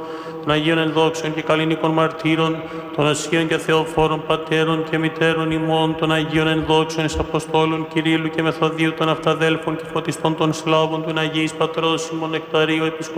των Αγίων Ενδόξων και καλλινικών μαρτύρων, των Ασίων και Θεοφόρων πατέρων και μητέρων ημών, των Αγίων Ενδόξων εις Αποστόλων Κυρίλλου και Μεθοδίου, των Αυταδέλφων και Φωτιστών των Σλάβων, των Αγίης Πατρός ημών Νεκταρίου Επισκοπών,